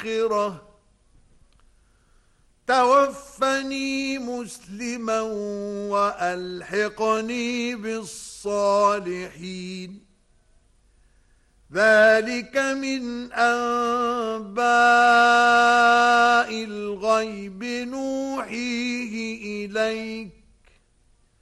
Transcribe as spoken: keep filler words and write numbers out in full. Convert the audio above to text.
الآخرة توفني مسلما وألحقني بالصالحين ذلك من أنباء الغيب نوحيه إليك